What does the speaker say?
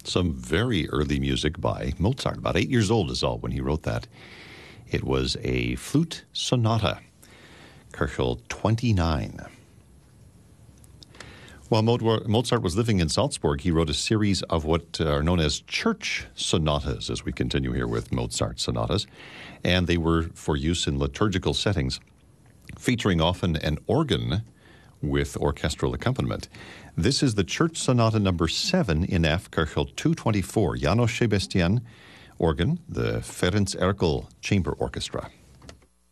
Some very early music by Mozart. About 8 years old is all when he wrote that. It was a flute sonata, Köchel 29. While Mozart was living in Salzburg, he wrote a series of what are known as church sonatas, as we continue here with Mozart sonatas, and they were for use in liturgical settings, featuring often an organ with orchestral accompaniment. This is the Church Sonata number 7 in F, Köchel 224, János Sebestyén organ, the Ferenc Erkel Chamber Orchestra.